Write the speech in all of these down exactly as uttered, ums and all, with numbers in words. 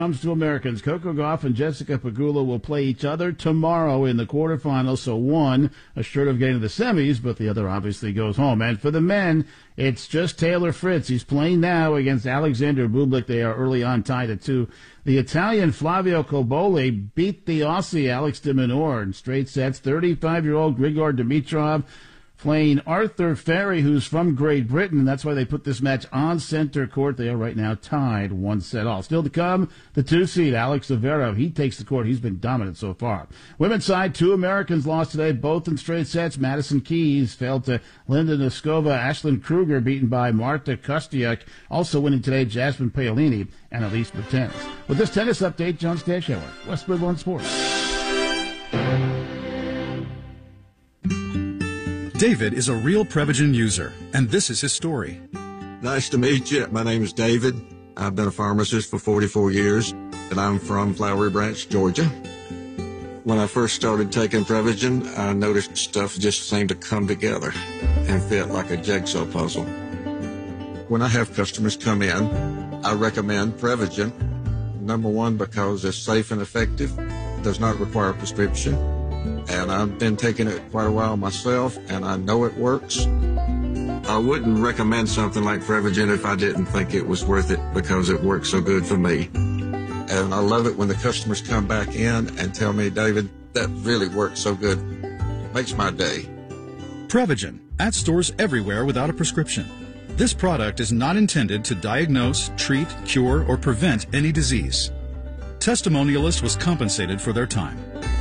Comes to Americans. Coco Gauff and Jessica Pegula will play each other tomorrow in the quarterfinals. So one assured of getting to the semis, but the other obviously goes home. And for the men, it's just Taylor Fritz. He's playing now against Alexander Bublik. They are early on tied at two. The Italian Flavio Cobolli beat the Aussie Alex de Minaur in straight sets. thirty-five-year-old Grigor Dimitrov playing Arthur Ferry, who's from Great Britain. That's why they put this match on center court. They are right now tied one set all. Still to come, the two seed, Alex Zverev. He takes the court. He's been dominant so far. Women's side, two Americans lost today, both in straight sets. Madison Keys fell to Linda Noskova. Ashlyn Kruger beaten by Marta Kostyuk. Also winning today, Jasmine Paolini and Elise Mertens. With this tennis update, John Stashower, West Midland Sports. David is a real Prevagen user, and this is his story. Nice to meet you. My name is David. I've been a pharmacist for forty-four years, and I'm from Flowery Branch, Georgia. When I first started taking Prevagen, I noticed stuff just seemed to come together and fit like a jigsaw puzzle. When I have customers come in, I recommend Prevagen. Number one, because it's safe and effective, does not require a prescription. And I've been taking it quite a while myself, and I know it works. I wouldn't recommend something like Prevagen if I didn't think it was worth it, because it works so good for me. And I love it when the customers come back in and tell me, David, that really works so good. It makes my day. Prevagen, at stores everywhere without a prescription. This product is not intended to diagnose, treat, cure, or prevent any disease. Testimonialist was compensated for their time.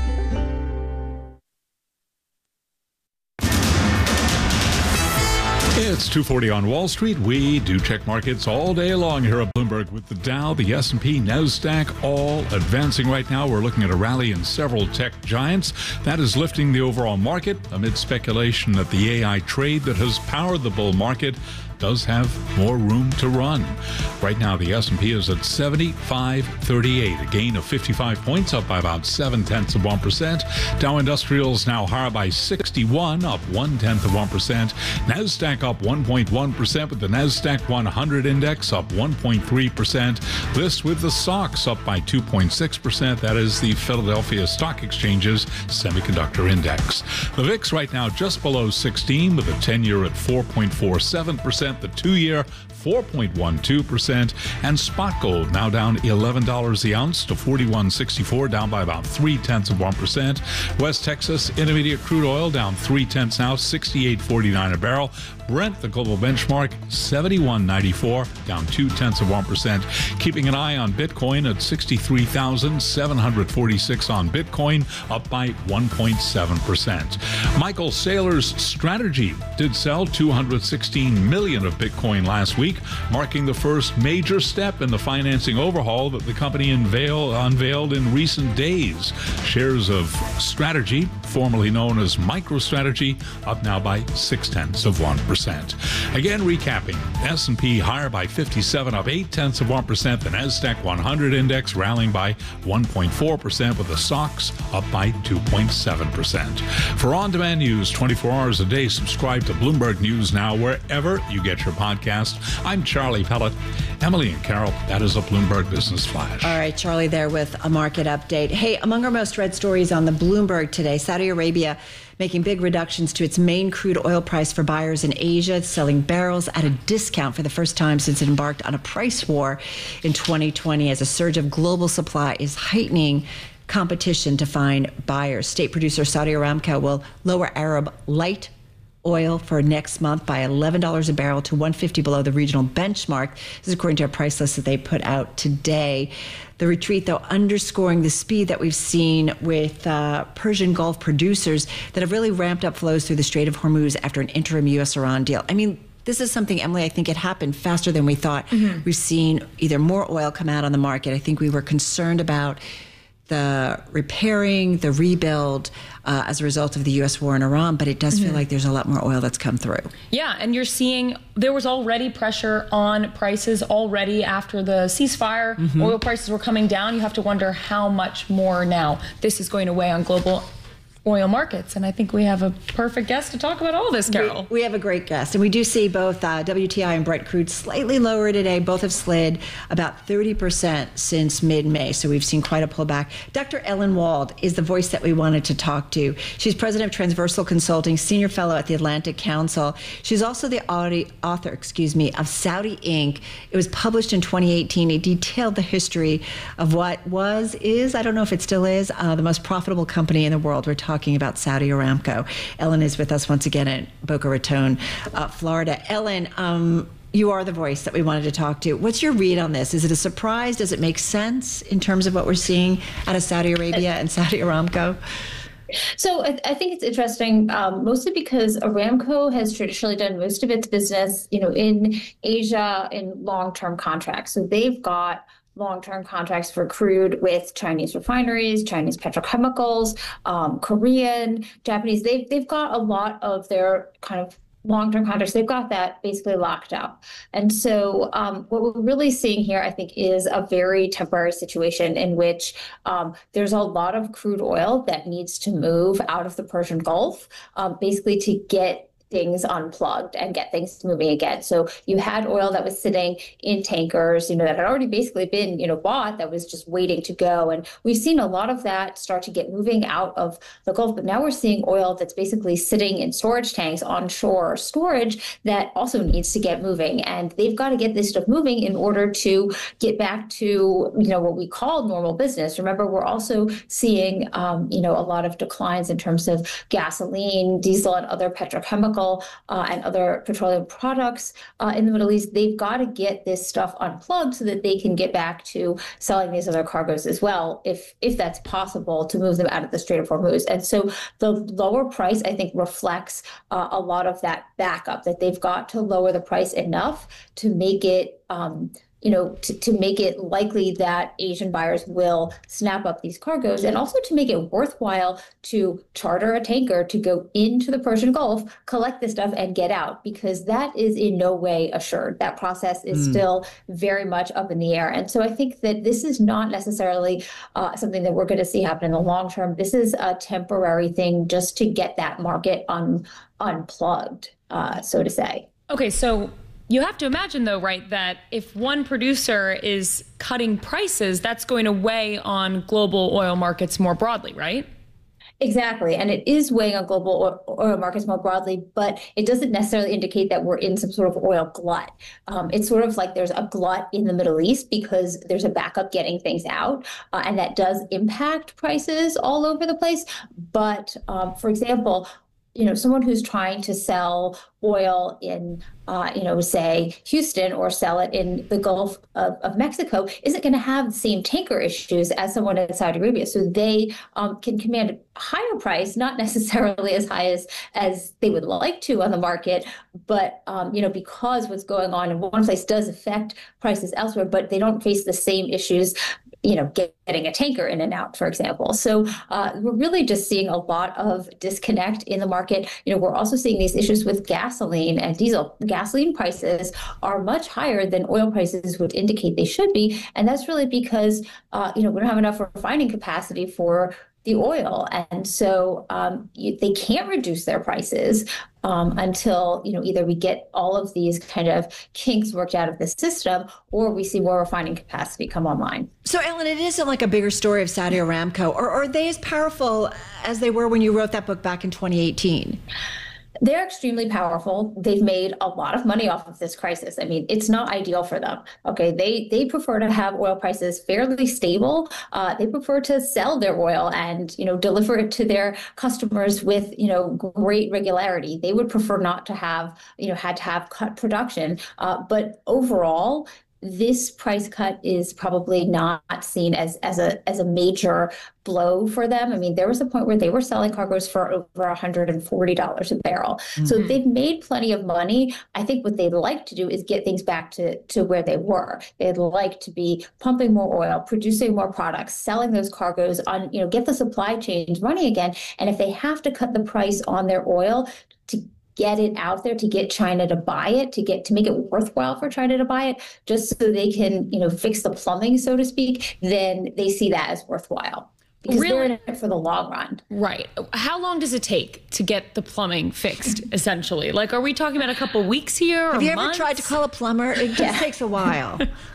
It's two forty on Wall Street. We do check markets all day long here at Bloomberg with the Dow, the S and P, NASDAQ, all advancing right now. We're looking at a rally in several tech giants. That is lifting the overall market amid speculation that the A I trade that has powered the bull market does have more room to run. Right now, the S and P is at seventy-five thirty-eight, a gain of fifty-five points, up by about seven tenths of one percent. Dow Industrials now higher by sixty-one, up one tenth of one percent. NASDAQ up one point one percent, with the NASDAQ one hundred index up one point three percent. This with the S O X up by two point six percent. That is the Philadelphia Stock Exchange's semiconductor index. The V I X right now just below sixteen, with the ten-year at four point four seven percent. The two-year, four point one two percent, and spot gold now down eleven dollars the ounce to forty-one sixty-four, down by about three tenths of one percent. West Texas Intermediate crude oil down three tenths now, sixty-eight forty-nine a barrel. Brent, the global benchmark, seventy-one ninety-four, down two tenths of one percent. Keeping an eye on Bitcoin at sixty-three thousand seven hundred forty-six on Bitcoin, up by one point seven percent. Michael Saylor's Strategy did sell two hundred sixteen million of Bitcoin last week, marking the first major step in the financing overhaul that the company unveil, unveiled in recent days. Shares of Strategy, formerly known as MicroStrategy, up now by six tenths of one percent. Again, recapping, S and P higher by fifty-seven, up eight tenths of one percent. The NASDAQ one hundred index rallying by one point four percent, with the S O X up by two point seven percent. For on-demand news twenty-four hours a day, subscribe to Bloomberg News Now wherever you get your podcast. I'm Charlie Pellet. Emily and Carol, that is a Bloomberg Business Flash. All right, Charlie there with a market update. Hey, among our most read stories on the Bloomberg today, Saudi Arabia making big reductions to its main crude oil price for buyers in Asia. It's selling barrels at a discount for the first time since it embarked on a price war in twenty twenty, as a surge of global supply is heightening competition to find buyers. State producer Saudi Aramco will lower Arab light oil for next month by eleven dollars a barrel to one hundred fifty below the regional benchmark. This is according to a price list that they put out today. The retreat, though, underscoring the speed that we've seen with uh, Persian Gulf producers that have really ramped up flows through the Strait of Hormuz after an interim U S Iran deal. I mean, this is something, Emily, I think it happened faster than we thought. Mm-hmm. We've seen either more oil come out on the market. I think we were concerned about the repairing, the rebuild uh, as a result of the U S war in Iran, but it does mm-hmm. feel like there's a lot more oil that's come through. Yeah, and you're seeing there was already pressure on prices already after the ceasefire. Mm-hmm. Oil prices were coming down. You have to wonder how much more now this is going to weigh on global oil markets. And I think we have a perfect guest to talk about all this, Carol. We, we have a great guest. And we do see both uh, W T I and Brent crude slightly lower today. Both have slid about thirty percent since mid-May. So we've seen quite a pullback. Doctor Ellen Wald is the voice that we wanted to talk to. She's president of Transversal Consulting, senior fellow at the Atlantic Council. She's also the author, excuse me, of Saudi Incorporated. It was published in twenty eighteen. It detailed the history of what was, is, I don't know if it still is, uh, the most profitable company in the world. We're talking about Saudi Aramco. Ellen is with us once again at Boca Raton, uh, Florida. Ellen, um, you are the voice that we wanted to talk to. What's your read on this? Is it a surprise? Does it make sense in terms of what we're seeing out of Saudi Arabia and Saudi Aramco? So I, I think it's interesting, um, mostly because Aramco has traditionally done most of its business, you know, in Asia in long-term contracts. So they've got long-term contracts for crude with Chinese refineries, Chinese petrochemicals, um, Korean, Japanese. They've they've got a lot of their kind of long-term contracts. They've got that basically locked out. And so um, what we're really seeing here, I think, is a very temporary situation in which um, there's a lot of crude oil that needs to move out of the Persian Gulf, um, basically to get things unplugged and get things moving again. So you had oil that was sitting in tankers, you know, that had already basically been, you know, bought, that was just waiting to go. And we've seen a lot of that start to get moving out of the Gulf. But now we're seeing oil that's basically sitting in storage tanks onshore storage that also needs to get moving. And they've got to get this stuff moving in order to get back to, you know, what we call normal business. Remember, we're also seeing, um, you know, a lot of declines in terms of gasoline, diesel, and other petrochemical Uh, and other petroleum products uh, in the Middle East. They've got to get this stuff unplugged so that they can get back to selling these other cargoes as well, if if that's possible, to move them out of the Strait of Hormuz. And so the lower price, I think, reflects uh, a lot of that backup, that they've got to lower the price enough to make it um, you know, to, to make it likely that Asian buyers will snap up these cargoes, and also to make it worthwhile to charter a tanker to go into the Persian Gulf, collect this stuff, and get out, because that is in no way assured. That process is mm. still very much up in the air. And so I think that this is not necessarily uh, something that we're going to see happen in the long term. This is a temporary thing just to get that market un- unplugged, uh, so to say. Okay, so you have to imagine, though, right, that if one producer is cutting prices, that's going to weigh on global oil markets more broadly, right? Exactly. And it is weighing on global oil markets more broadly, but it doesn't necessarily indicate that we're in some sort of oil glut. Um, it's sort of like there's a glut in the Middle East because there's a backup getting things out, uh, and that does impact prices all over the place. But um, for example, you know, someone who's trying to sell oil in, uh, you know, say Houston, or sell it in the Gulf of, of Mexico, isn't going to have the same tanker issues as someone in Saudi Arabia. So they um, can command a higher price, not necessarily as high as, as they would like to on the market, but, um, you know, because what's going on in one place does affect prices elsewhere, but they don't face the same issues, you know, getting a tanker in and out, for example. So uh, we're really just seeing a lot of disconnect in the market. You know, we're also seeing these issues with gasoline and diesel. Gasoline prices are much higher than oil prices would indicate they should be. And that's really because, uh, you know, we don't have enough refining capacity for the oil. And so um, you, they can't reduce their prices um, until, you know, either we get all of these kind of kinks worked out of the system, or we see more refining capacity come online. So, Ellen, it isn't like a bigger story of Saudi Aramco, or, or are they as powerful as they were when you wrote that book back in twenty eighteen? They're extremely powerful. They've made a lot of money off of this crisis. I mean, it's not ideal for them. Okay, they they prefer to have oil prices fairly stable. Uh, they prefer to sell their oil and, you know, deliver it to their customers with, you know, great regularity. They would prefer not to have, you know, had to have cut production. Uh, but overall, this price cut is probably not seen as as a as a major blow for them. I mean, there was a point where they were selling cargoes for over one hundred forty dollars a barrel. Mm-hmm. So they've made plenty of money. I think what they'd like to do is get things back to, to where they were. They'd like to be pumping more oil, producing more products, selling those cargoes on, you know, get the supply chains running again. And if they have to cut the price on their oil to get it out there, to get China to buy it, to get to make it worthwhile for China to buy it, just so they can, you know, fix the plumbing, so to speak, then they see that as worthwhile. because Really? they're in it for the long run. Right. How long does it take to get the plumbing fixed, essentially? Like, are we talking about a couple weeks here or Have you months? ever tried to call a plumber? It just takes a while.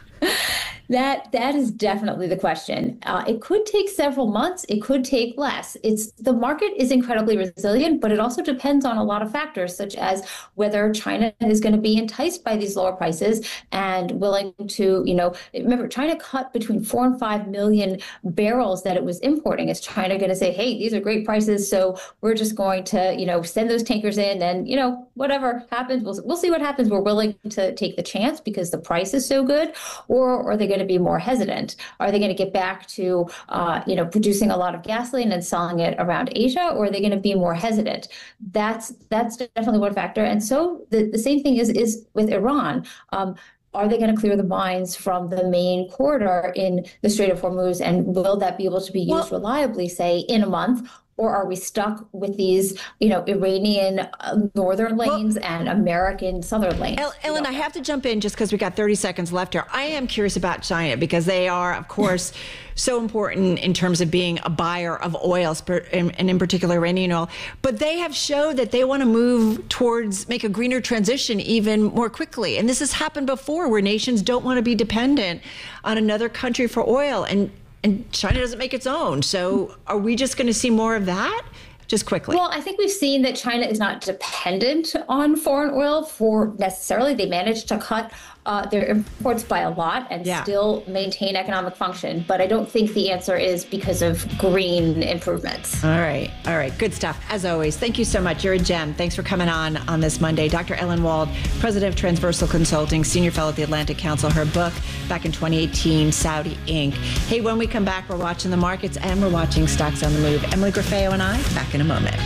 That that is definitely the question. Uh, it could take several months. It could take less. It's the market is incredibly resilient, but it also depends on a lot of factors, such as whether China is going to be enticed by these lower prices and willing to, you know, remember China cut between four and five million barrels that it was importing. Is China going to say, hey, these are great prices, so we're just going to, you know, send those tankers in and, you know, whatever happens, we'll we'll see what happens. We're willing to take the chance because the price is so good, or, or are they going to be more hesitant? Are they going to get back to, uh, you know, producing a lot of gasoline and selling it around Asia, or are they going to be more hesitant? That's that's definitely one factor. And so the, the same thing is is with Iran. Um, Are they going to clear the mines from the main corridor in the Strait of Hormuz, and will that be able to be used well, reliably, say, in a month? Or are we stuck with these, you know, Iranian uh, northern lanes well, and American southern lanes? Ellen, I have to jump in just because we got thirty seconds left here. I am curious about China because they are, of course, so important in terms of being a buyer of oils, and in particular Iranian oil. But they have showed that they want to move towards make a greener transition even more quickly. And this has happened before, where nations don't want to be dependent on another country for oil. And And China doesn't make its own. So are we just going to see more of that? Just quickly. Well, I think we've seen that China is not dependent on foreign oil for necessarily. They managed to cut uh, their imports by a lot and yeah. still maintain economic function. But I don't think the answer is because of green improvements. All right. All right. Good stuff. As always, thank you so much. You're a gem. Thanks for coming on on this Monday. Doctor Ellen Wald, president of Transversal Consulting, senior fellow at the Atlantic Council. Her book back in twenty eighteen, Saudi Incorporated. Hey, when we come back, we're watching the markets and we're watching stocks on the move. Emily Graffeo and I, back in a moment.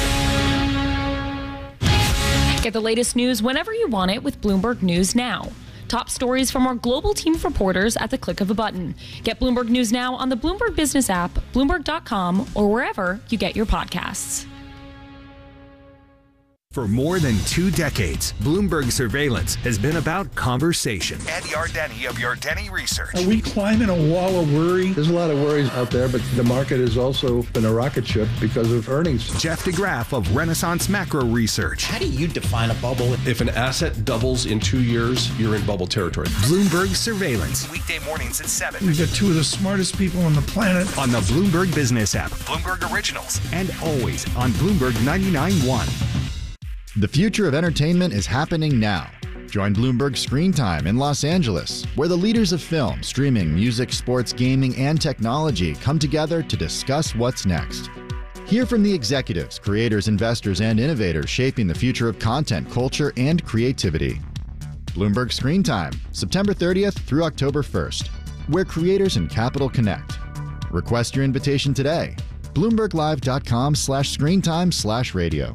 Get the latest news whenever you want it with Bloomberg News Now. Top stories from our global team of reporters at the click of a button. Get Bloomberg News Now on the Bloomberg Business app, Bloomberg dot com, or wherever you get your podcasts. For more than two decades, Bloomberg Surveillance has been about conversation. Ed Yardeni of Yardeni Research. Are we climbing a wall of worry? There's a lot of worries out there, but the market has also been a rocket ship because of earnings. Jeff DeGraff of Renaissance Macro Research. How do you define a bubble? If an asset doubles in two years, you're in bubble territory. Bloomberg Surveillance. Weekday mornings at seven. We've got two of the smartest people on the planet. On the Bloomberg Business app. Bloomberg Originals. And always on Bloomberg ninety-nine point one. The future of entertainment is happening now. Join Bloomberg Screen Time in Los Angeles, where the leaders of film, streaming, music, sports, gaming, and technology come together to discuss what's next. Hear from the executives, creators, investors, and innovators shaping the future of content, culture, and creativity. Bloomberg Screen Time, September thirtieth through October first, where creators and capital connect. Request your invitation today. BloombergLive.com slash screentime slash radio.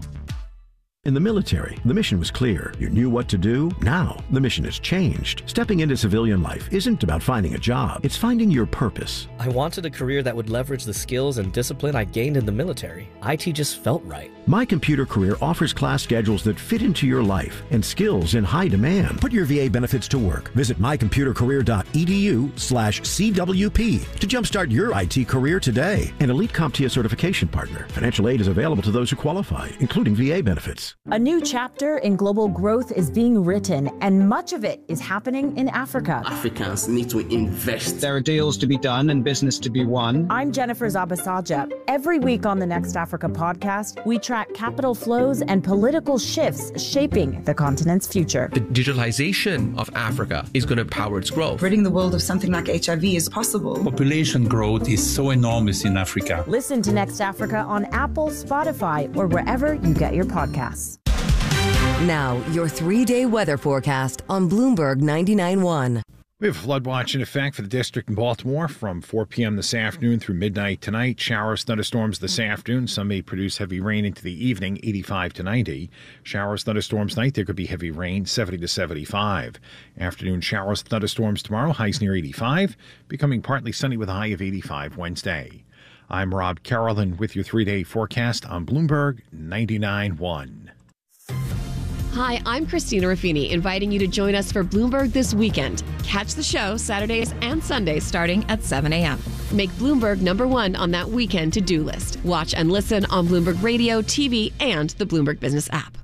In the military, the mission was clear. You knew what to do. Now, the mission has changed. Stepping into civilian life isn't about finding a job. It's finding your purpose. I wanted a career that would leverage the skills and discipline I gained in the military. I T just felt right. My Computer Career offers class schedules that fit into your life and skills in high demand. Put your V A benefits to work. Visit mycomputercareer.edu slash CWP to jumpstart your I T career today. An Elite CompTIA certification partner. Financial aid is available to those who qualify, including V A benefits. A new chapter in global growth is being written, and much of it is happening in Africa. Africans need to invest. There are deals to be done and business to be won. I'm Jennifer Zabasaja. Every week on the Next Africa podcast, we track capital flows and political shifts shaping the continent's future. The digitalization of Africa is going to power its growth. Ridding the world of something like H I V is possible. Population growth is so enormous in Africa. Listen to Next Africa on Apple, Spotify, or wherever you get your podcasts. Now, your three-day weather forecast on Bloomberg ninety-nine point one. We have a flood watch in effect for the district in Baltimore from four p.m. this afternoon through midnight tonight. Showers, thunderstorms this afternoon. Some may produce heavy rain into the evening, eighty-five to ninety. Showers, thunderstorms tonight. There could be heavy rain, seventy to seventy-five. Afternoon showers, thunderstorms tomorrow. Highs near eighty-five. Becoming partly sunny with a high of eighty-five Wednesday. I'm Rob Carolyn with your three-day forecast on Bloomberg ninety-nine point one. Hi, I'm Christina Ruffini, inviting you to join us for Bloomberg This Weekend. Catch the show Saturdays and Sundays starting at seven a.m. Make Bloomberg number one on that weekend to-do list. Watch and listen on Bloomberg Radio, T V, and the Bloomberg Business app.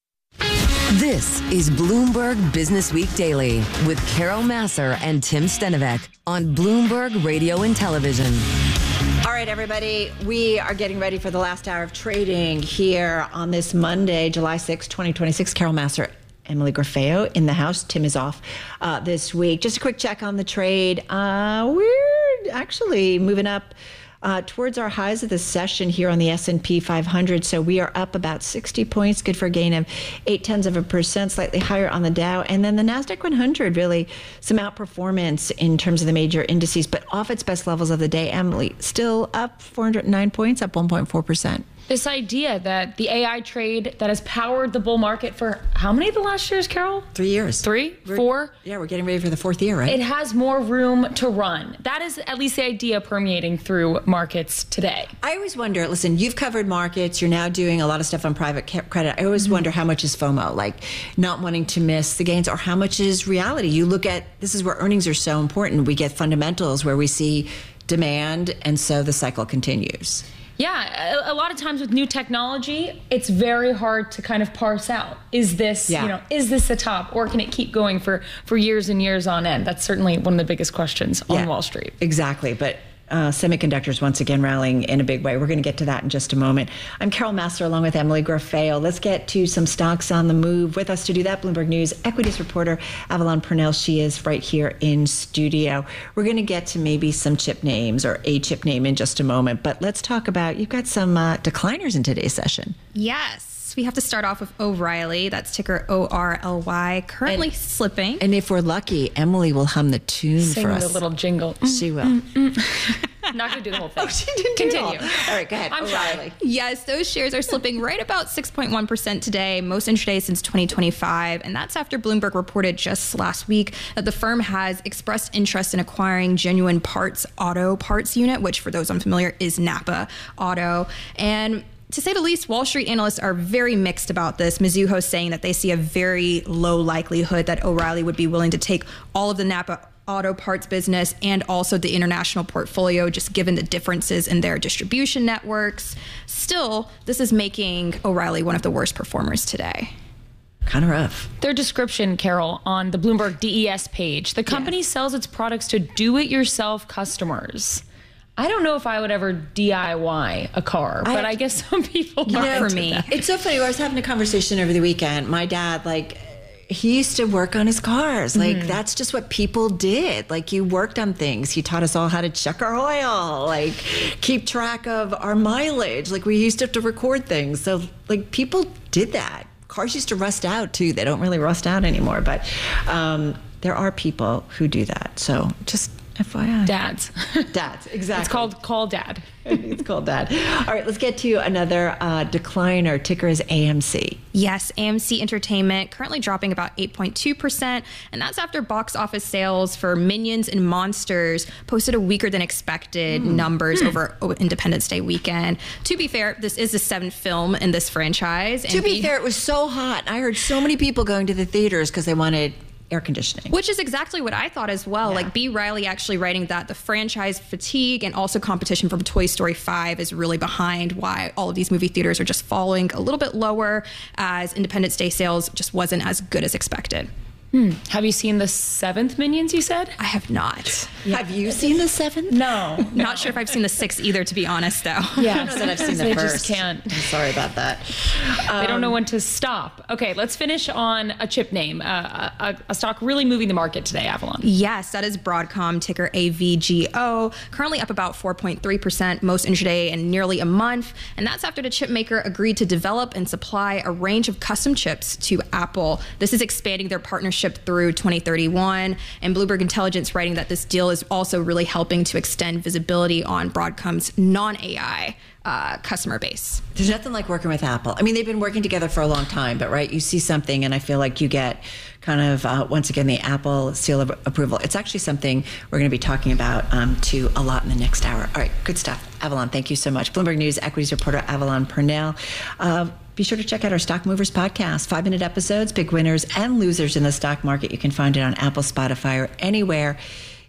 This is Bloomberg Business Week Daily with Carol Massar and Tim Stenovec on Bloomberg Radio and Television. All right, everybody, we are getting ready for the last hour of trading here on this Monday, July sixth, twenty twenty-six. Carol Massar, Emily Grafeo in the house. Tim is off uh, this week. Just a quick check on the trade. Uh, we're actually moving up uh, towards our highs of the session here on the S and P five hundred. So we are up about sixty points, good for a gain of eight tenths of a percent, slightly higher on the Dow. And then the NASDAQ one hundred, really some outperformance in terms of the major indices, but off its best levels of the day. Emily, still up four hundred nine points, up one point four percent. This idea that the A I trade that has powered the bull market for how many of the last years, Carol? Three years. Three? We're, Four? Yeah, we're getting ready for the fourth year, right? It has more room to run. That is at least the idea permeating through markets today. I always wonder, listen, you've covered markets. You're now doing a lot of stuff on private credit. I always mm-hmm. wonder how much is FOMO, like not wanting to miss the gains, or how much is reality. You look at, this is where earnings are so important. We get fundamentals where we see demand, and so the cycle continues. Yeah, a, a lot of times with new technology, it's very hard to kind of parse out. Is this, yeah. you know, is this the top, or can it keep going for, for years and years on end? That's certainly one of the biggest questions on yeah, Wall Street. Exactly, but uh, semiconductors once again rallying in a big way. We're going to get to that in just a moment. I'm Carol Massar along with Emily Grafeo. Let's get to some stocks on the move. With us to do that, Bloomberg News equities reporter Avalon Purnell. She is right here in studio. We're going to get to maybe some chip names or a chip name in just a moment, but let's talk about, you've got some uh, decliners in today's session. Yes. We have to start off with O'Reilly. That's ticker O R L Y, currently and, slipping. And if we're lucky, Emily will hum the tune Sing for us. Sing the little jingle. She will. Mm, mm, mm. I'm not going to do the whole thing. Oh, she didn't Continue. do it all. All right, go ahead. I'm O'Reilly. Yes, those shares are slipping right about six point one percent today, most intraday since twenty twenty-five. And that's after Bloomberg reported just last week that the firm has expressed interest in acquiring Genuine Parts Auto Parts Unit, which for those unfamiliar is Napa Auto. And to say the least, Wall Street analysts are very mixed about this. Mizuho saying that they see a very low likelihood that O'Reilly would be willing to take all of the Napa Auto Parts business and also the international portfolio, just given the differences in their distribution networks. Still, this is making O'Reilly one of the worst performers today. Kind of rough. Their description, Carol, on the Bloomberg D E S page, the company yes. sells its products to do-it-yourself customers. I don't know if I would ever D I Y a car, but I, I guess some people you are know, for me. That. It's so funny. I was having a conversation over the weekend. My dad, like, he used to work on his cars. Like, mm. that's just what people did. Like, you worked on things. He taught us all how to check our oil, like, keep track of our mileage. Like, we used to have to record things. So, like, people did that. Cars used to rust out, too. They don't really rust out anymore. But um, there are people who do that. So, just F Y I. Dads. Dads, exactly. It's called Call Dad. It's called Dad. All right, let's get to another uh, decliner. Ticker is A M C. Yes, A M C Entertainment currently dropping about eight point two percent. And that's after box office sales for Minions and Monsters posted a weaker than expected mm. numbers mm. over Independence Day weekend. To be fair, this is the seventh film in this franchise. To be, be fair, it was so hot. I heard so many people going to the theaters because they wanted air conditioning. Which is exactly what I thought as well. Yeah. Like B. Riley actually writing that the franchise fatigue and also competition from Toy Story five is really behind why all of these movie theaters are just falling a little bit lower, as Independence Day sales just wasn't as good as expected. Hmm. Have you seen the seventh Minions, you said? I have not. Yeah. Have you seen the seventh? No. no. Not sure if I've seen the sixth either, to be honest, though. Yeah, I know that I've seen the they first. Just can't. I'm sorry about that. Um, they don't know when to stop. Okay, let's finish on a chip name, uh, a, a stock really moving the market today, Avalon. Yes, that is Broadcom, ticker A V G O, currently up about four point three percent, most intraday in nearly a month. And that's after the chip maker agreed to develop and supply a range of custom chips to Apple. This is expanding their partnership through twenty thirty-one, and Bloomberg Intelligence writing that this deal is also really helping to extend visibility on Broadcom's non-A I uh, customer base. There's nothing like working with Apple. I mean, they've been working together for a long time, but right, you see something and I feel like you get kind of, uh, once again, the Apple seal of approval. It's actually something we're going to be talking about um, too a lot in the next hour. All right, good stuff. Avalon, thank you so much. Bloomberg News equities reporter Avalon Purnell. Uh, Be sure to check out our Stock Movers podcast, five-minute episodes, big winners and losers in the stock market. You can find it on Apple, Spotify, or anywhere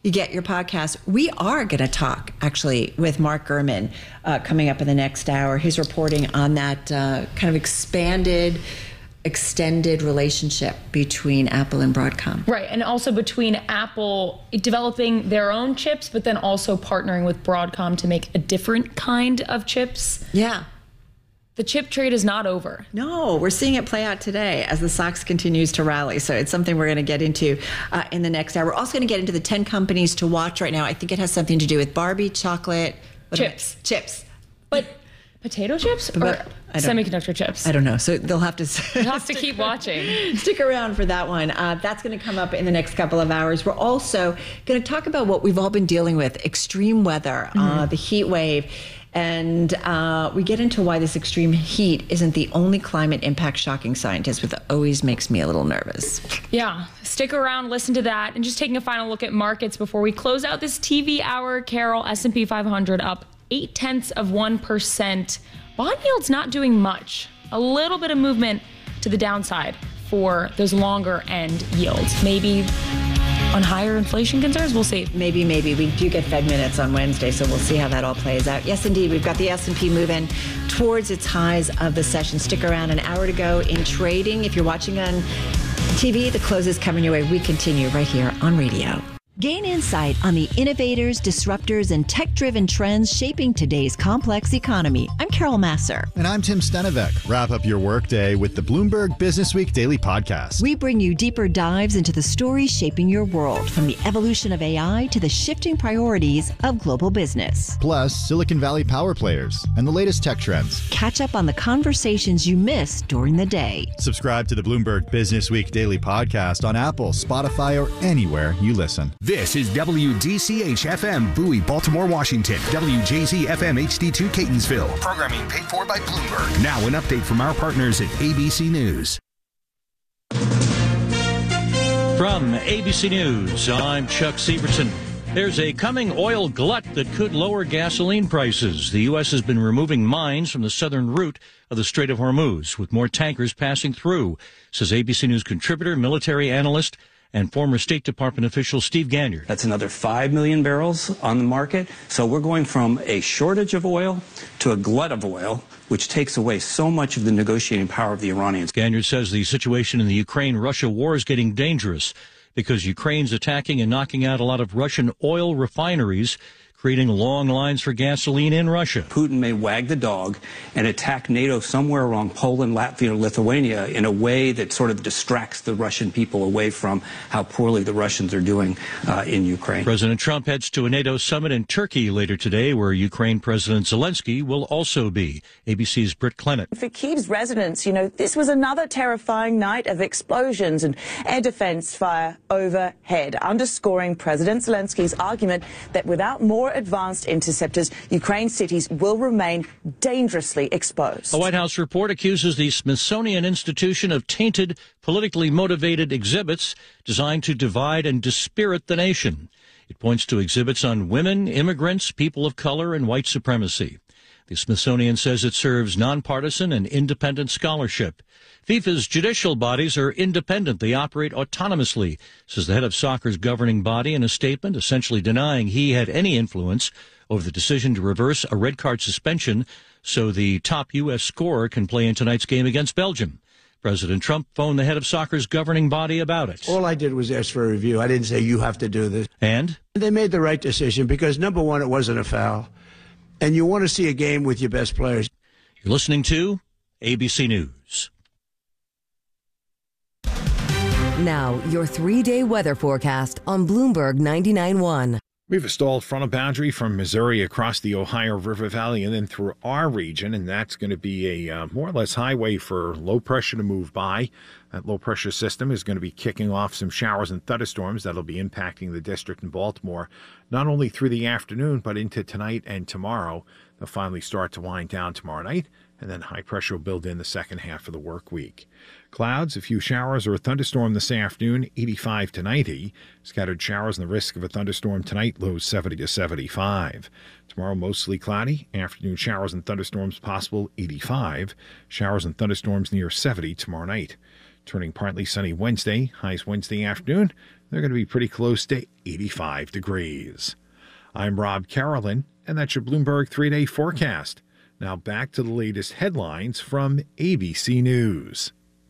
you get your podcast. We are going to talk, actually, with Mark Gurman uh, coming up in the next hour. He's reporting on that uh, kind of expanded, extended relationship between Apple and Broadcom. Right, and also between Apple developing their own chips, but then also partnering with Broadcom to make a different kind of chips. Yeah. The chip trade is not over. No, we're seeing it play out today as the stocks continues to rally. So it's something we're going to get into uh, in the next hour. We're also going to get into the ten companies to watch right now. I think it has something to do with Barbie, chocolate, chips. Chips. But potato chips or but, semiconductor chips? I don't know. So they'll have to, You'll have to keep watching. Stick around for that one. Uh, that's going to come up in the next couple of hours. We're also going to talk about what we've all been dealing with, extreme weather, mm-hmm. uh, the heat wave. And uh, we get into why this extreme heat isn't the only climate impact shocking scientists, which always makes me a little nervous. Yeah, stick around, listen to that, and just taking a final look at markets before we close out this T V hour. Carol, S and P five hundred up eight tenths of one percent. Bond yield's not doing much. A little bit of movement to the downside for those longer end yields. Maybe on higher inflation concerns, we'll see. Maybe, maybe. We do get Fed minutes on Wednesday, so we'll see how that all plays out. Yes, indeed. We've got the S and P moving towards its highs of the session. Stick around, an hour to go in trading. If you're watching on T V, the close is coming your way. We continue right here on radio. Gain insight on the innovators, disruptors, and tech-driven trends shaping today's complex economy. I'm Carol Masser. And I'm Tim Stenevec. Wrap up your workday with the Bloomberg Businessweek Daily Podcast. We bring you deeper dives into the stories shaping your world, from the evolution of A I to the shifting priorities of global business. Plus, Silicon Valley power players and the latest tech trends. Catch up on the conversations you missed during the day. Subscribe to the Bloomberg Businessweek Daily Podcast on Apple, Spotify, or anywhere you listen. This is W D C H F M, Bowie, Baltimore, Washington. W J Z F M H D two, Catonsville. Programming paid for by Bloomberg. Now an update from our partners at A B C News. From A B C News, I'm Chuck Sievertson. There's a coming oil glut that could lower gasoline prices. The U S has been removing mines from the southern route of the Strait of Hormuz, with more tankers passing through, says A B C News contributor, military analyst, and former State Department official Steve Ganyard. That's another five million barrels on the market. So we're going from a shortage of oil to a glut of oil, which takes away so much of the negotiating power of the Iranians. Ganyard says the situation in the Ukraine-Russia war is getting dangerous because Ukraine's attacking and knocking out a lot of Russian oil refineries, creating long lines for gasoline in Russia. Putin may wag the dog and attack NATO somewhere along Poland, Latvia, or Lithuania in a way that sort of distracts the Russian people away from how poorly the Russians are doing uh, in Ukraine. President Trump heads to a NATO summit in Turkey later today, where Ukraine President Zelensky will also be. A B C's Britt Clennett. For Kyiv's residents, you know, this was another terrifying night of explosions and air defense fire overhead, underscoring President Zelensky's argument that without more advanced interceptors, Ukraine's cities will remain dangerously exposed. A White House report accuses the Smithsonian Institution of tainted, politically motivated exhibits designed to divide and dispirit the nation. It points to exhibits on women, immigrants, people of color, and white supremacy. The Smithsonian says it serves nonpartisan and independent scholarship. FIFA's judicial bodies are independent. They operate autonomously, says the head of soccer's governing body in a statement, essentially denying he had any influence over the decision to reverse a red card suspension so the top U S scorer can play in tonight's game against Belgium. President Trump phoned the head of soccer's governing body about it. All I did was ask for a review. I didn't say you have to do this. And? They made the right decision because, number one, it wasn't a foul. And you want to see a game with your best players. You're listening to A B C News. Now, your three-day weather forecast on Bloomberg ninety-nine point one. We have a stalled frontal boundary from Missouri across the Ohio River Valley and then through our region, and that's going to be a uh, more or less highway for low pressure to move by. That low pressure system is going to be kicking off some showers and thunderstorms that'll be impacting the district in Baltimore, not only through the afternoon, but into tonight and tomorrow. They'll finally start to wind down tomorrow night, and then high pressure will build in the second half of the work week. Clouds, a few showers or a thunderstorm this afternoon, eighty-five to ninety. Scattered showers and the risk of a thunderstorm tonight, lows seventy to seventy-five. Tomorrow, mostly cloudy. Afternoon showers and thunderstorms possible, eighty-five. Showers and thunderstorms near seventy tomorrow night. Turning partly sunny Wednesday, highs Wednesday afternoon, They're going to be pretty close to eighty-five degrees. I'm Rob Carolyn, and that's your Bloomberg three-day forecast. Now back to the latest headlines from A B C News.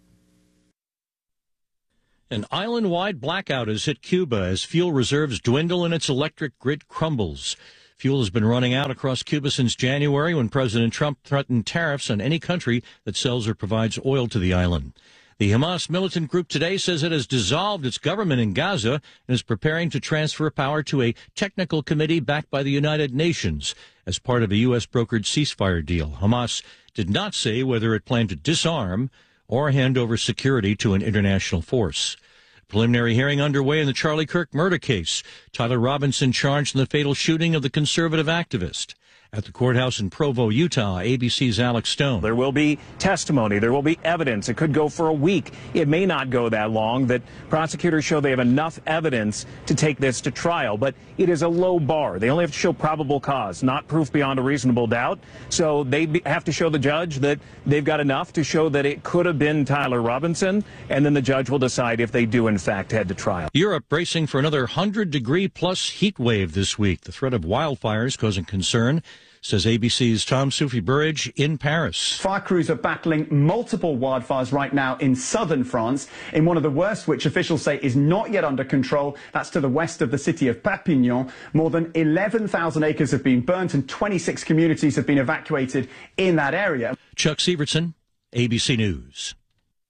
An island-wide blackout has hit Cuba as fuel reserves dwindle and its electric grid crumbles. Fuel has been running out across Cuba since January, when President Trump threatened tariffs on any country that sells or provides oil to the island. The Hamas militant group today says it has dissolved its government in Gaza and is preparing to transfer power to a technical committee backed by the United Nations as part of a U S brokered ceasefire deal. Hamas did not say whether it planned to disarm or hand over security to an international force. Preliminary hearing underway in the Charlie Kirk murder case. Tyler Robinson charged in the fatal shooting of the conservative activist. At the courthouse in Provo, Utah, A B C's Alex Stone. There will be testimony. There will be evidence. It could go for a week. It may not go that long. That prosecutors show they have enough evidence to take this to trial. But it is a low bar. They only have to show probable cause, not proof beyond a reasonable doubt. So they have to show the judge that they've got enough to show that it could have been Tyler Robinson. And then the judge will decide if they do, in fact, head to trial. Europe bracing for another one hundred degree plus heat wave this week. The threat of wildfires causing concern, says A B C's Tom Soufi Burridge in Paris. Fire crews are battling multiple wildfires right now in southern France, in one of the worst, which officials say is not yet under control. That's to the west of the city of Perpignan. More than eleven thousand acres have been burnt and twenty-six communities have been evacuated in that area. Chuck Severson, A B C News.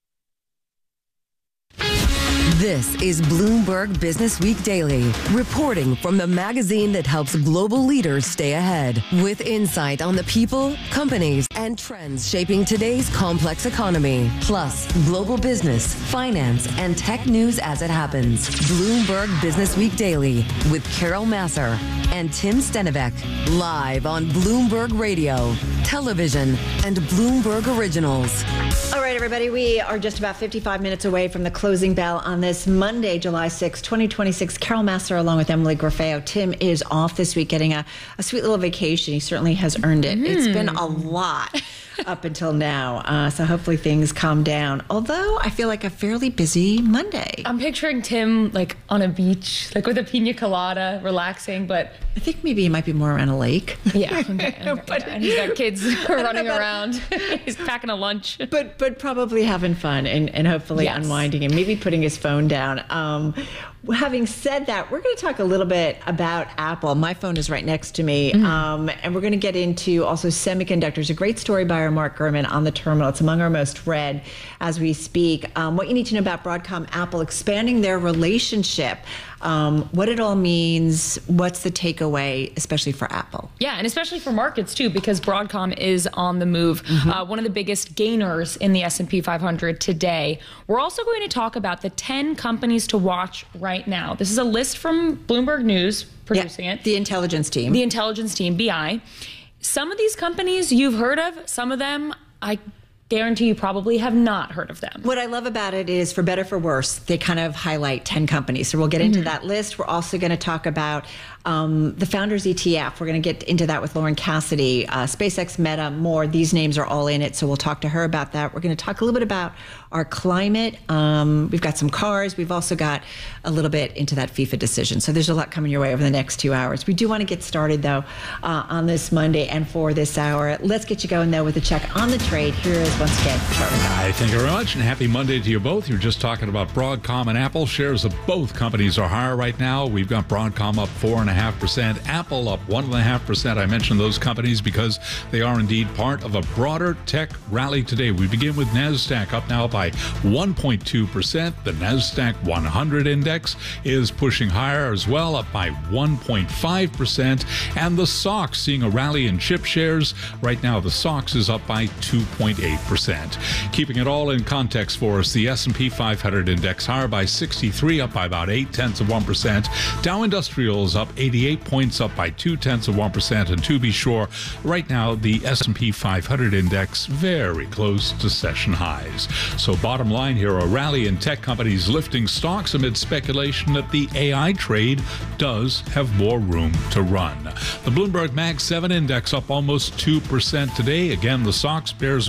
This is Bloomberg Business Week Daily, reporting from the magazine that helps global leaders stay ahead, with insight on the people, companies, and trends shaping today's complex economy, plus global business, finance, and tech news as it happens. Bloomberg Business Week Daily with Carol Massar and Tim Stenivek, live on Bloomberg Radio, television, and Bloomberg Originals. All right, everybody, we are just about fifty-five minutes away from the closing bell on this Monday, July sixth, twenty twenty-six. Carol Massar along with Emily Grafeo. Tim is off this week getting a, a sweet little vacation. He certainly has earned it. Mm. It's been a lot up until now, uh, so hopefully things calm down. Although I feel like a fairly busy Monday. I'm picturing Tim like on a beach, like with a pina colada, relaxing, but I think maybe he might be more around a lake. Yeah, okay, okay, but, yeah. And he's got kids running around. He's packing a lunch. But but probably having fun and, and hopefully yes. unwinding and maybe putting his phone down. Um, having said that, we're going to talk a little bit about Apple. My phone is right next to me. Mm-hmm. Um, and we're going to get into also semiconductors. A great story by our Mark Gurman on the terminal. It's among our most read as we speak. Um, what you need to know about Broadcom, Apple expanding their relationship. Um, what it all means, what's the takeaway, especially for Apple? Yeah, and especially for markets, too, because Broadcom is on the move. Mm-hmm. Uh, one of the biggest gainers in the S and P five hundred today. We're also going to talk about the ten companies to watch right now. This is a list from Bloomberg News, producing yeah, it. The intelligence team. The intelligence team, B I. Some of these companies you've heard of, some of them I guarantee you probably have not heard of them. What I love about it is, for better for worse, they kind of highlight ten companies. So we'll get into mm-hmm. that list. We're also going to talk about um, the Founders E T F. We're going to get into that with Lauren Cassidy, uh, SpaceX, Meta, more. These names are all in it, so we'll talk to her about that. We're going to talk a little bit about our climate. Um, we've got some cars. We've also got a little bit into that FIFA decision. So there's a lot coming your way over the next two hours. We do want to get started, though, uh, on this Monday and for this hour. Let's get you going, though, with a check on the trade. Here is, once again, Charlie. Hi, thank you very much, and happy Monday to you both. You're just talking about Broadcom and Apple. Shares of both companies are higher right now. We've got Broadcom up four point five percent, Apple up one point five percent. I mentioned those companies because they are indeed part of a broader tech rally today. We begin with NASDAQ up now by one point two percent. The NASDAQ one hundred index is pushing higher as well, up by one point five percent. And the S O X seeing a rally in chip shares. Right now, the S O X is up by two point eight percent. Keeping it all in context for us, the S and P five hundred index higher by sixty-three, up by about eight tenths of one percent. Dow Industrials up eighty-eight points, up by two tenths of one percent. And to be sure, right now, the S and P five hundred index very close to session highs. So bottom line here, a rally in tech companies lifting stocks amid speculation that the A I trade does have more room to run. The Bloomberg Mag seven index up almost two percent today. Again, the S O X bears repeating,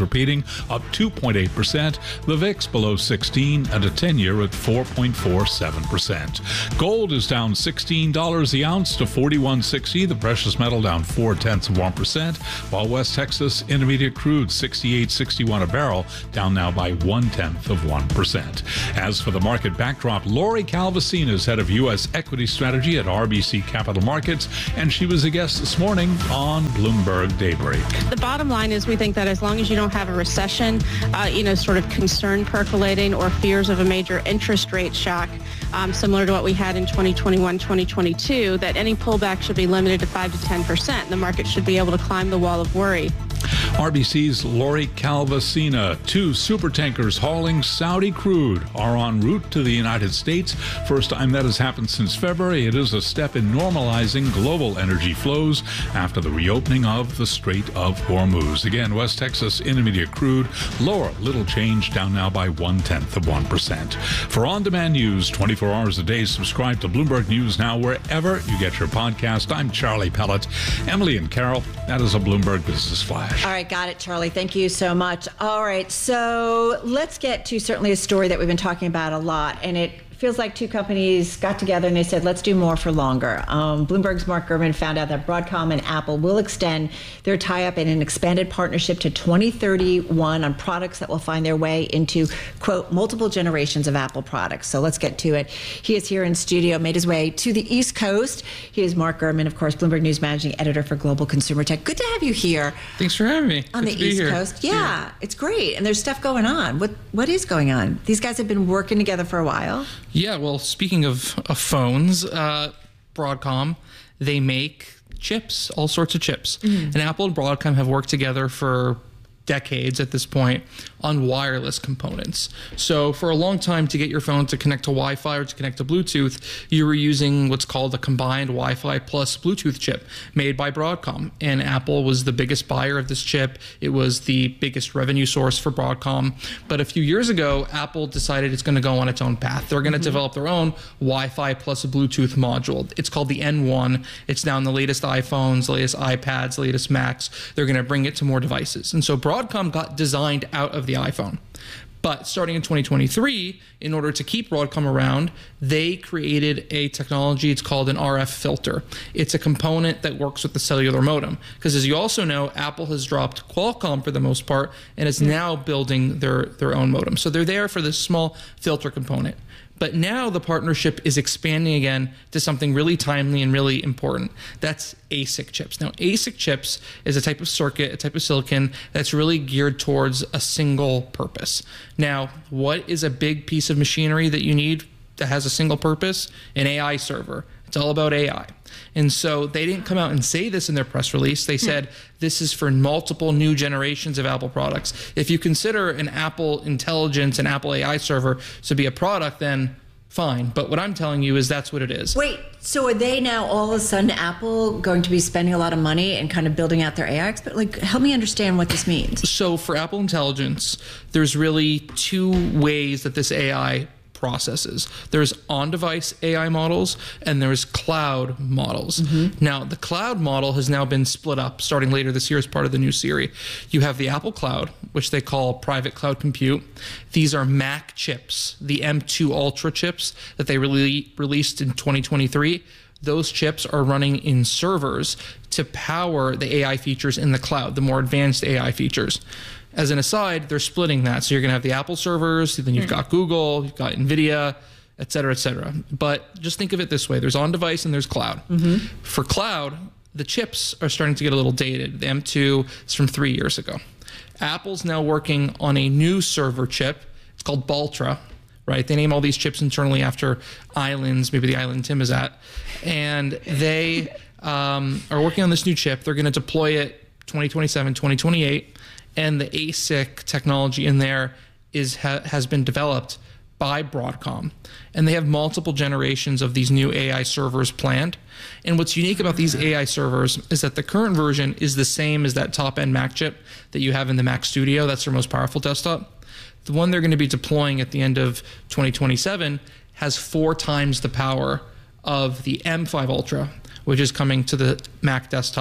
up two point eight percent. The V I X below sixteen, and a ten-year at four point four seven percent. Gold is down sixteen dollars the ounce to forty-one sixty. The precious metal down four tenths of one percent, while West Texas Intermediate crude sixty-eight sixty-one a barrel, down now by one tenth of one percent. As for the market backdrop, Lori Calvasina is head of U S equity strategy at R B C Capital Markets, and she was a guest this morning on Bloomberg Daybreak. The bottom line is we think that as long as you don't have a recession, uh, you know, sort of concern percolating or fears of a major interest rate shock, um, similar to what we had in twenty twenty-one, twenty twenty-two, that any pullback should be limited to five to ten percent. The market should be able to climb the wall of worry. R B C's Lori Calvasina. Two supertankers hauling Saudi crude are en route to the United States. First time that has happened since February. It is a step in normalizing global energy flows after the reopening of the Strait of Hormuz. Again, West Texas Intermediate crude lower, little change, down now by one tenth of one percent. For on-demand news twenty-four hours a day, subscribe to Bloomberg News Now wherever you get your podcast. I'm Charlie Pellet. Emily and Carol, that is a Bloomberg Business Flash. All right, got it, Charlie. Thank you so much. All right, so let's get to certainly a story that we've been talking about a lot, and it feels like two companies got together and they said, let's do more for longer. Um, Bloomberg's Mark Gurman found out that Broadcom and Apple will extend their tie-up in an expanded partnership to twenty thirty-one on products that will find their way into, quote, multiple generations of Apple products. So let's get to it. He is here in studio, made his way to the East Coast. He is Mark Gurman, of course, Bloomberg News Managing Editor for Global Consumer Tech. Good to have you here. Thanks for having me. On Good the to be East here. Coast. Yeah, yeah, it's great. And there's stuff going on. What What is going on? These guys have been working together for a while. Yeah, well, speaking of, of phones, uh, Broadcom, they make chips, all sorts of chips. Mm-hmm. And Apple and Broadcom have worked together for decades at this point on wireless components. So for a long time, to get your phone to connect to Wi-Fi or to connect to Bluetooth, you were using what's called a combined Wi-Fi plus Bluetooth chip made by Broadcom. And Apple was the biggest buyer of this chip. It was the biggest revenue source for Broadcom. But a few years ago, Apple decided it's going to go on its own path. They're going to mm-hmm. develop their own Wi-Fi plus a Bluetooth module. It's called the N one. It's now in the latest iPhones, the latest iPads, the latest Macs. They're going to bring it to more devices. And so Broadcom got designed out of the iPhone. But starting in twenty twenty-three, in order to keep Broadcom around, they created a technology. It's called an R F filter. It's a component that works with the cellular modem. Because as you also know, Apple has dropped Qualcomm for the most part and is now building their, their own modem. So they're there for this small filter component. But now the partnership is expanding again to something really timely and really important. That's A S I C chips. Now, A S I C chips is a type of circuit, a type of silicon that's really geared towards a single purpose. Now, what is a big piece of machinery that you need that has a single purpose? An A I server. It's all about A I. And so they didn't come out and say this in their press release. They said this is for multiple new generations of Apple products. If you consider an Apple Intelligence and Apple A I server to be a product, then fine. But what I'm telling you is that's what it is. Wait, so are they now all of a sudden Apple going to be spending a lot of money and kind of building out their A I? But like, help me understand what this means. So for Apple Intelligence, there's really two ways that this A I processes. There's on-device A I models and there's cloud models. Mm-hmm. Now, the cloud model has now been split up starting later this year as part of the new Siri. You have the Apple Cloud, which they call private cloud compute. These are Mac chips, the M two Ultra chips that they really released in twenty twenty-three. Those chips are running in servers to power the A I features in the cloud, the more advanced A I features. As an aside, they're splitting that. So you're going to have the Apple servers, then you've got Google, you've got NVIDIA, et cetera, et cetera. But just think of it this way. There's on-device and there's cloud. Mm-hmm. For cloud, the chips are starting to get a little dated. The M two is from three years ago. Apple's now working on a new server chip. It's called Baltra, right? They name all these chips internally after islands, maybe the island Tim is at. And they um, are working on this new chip. They're going to deploy it twenty twenty-seven, twenty twenty-eight. And the A S I C technology in there is ha, has been developed by Broadcom. And they have multiple generations of these new A I servers planned. And what's unique about these A I servers is that the current version is the same as that top-end Mac chip that you have in the Mac Studio. That's their most powerful desktop. The one they're going to be deploying at the end of twenty twenty-seven has four times the power of the M five Ultra, which is coming to the Mac desktop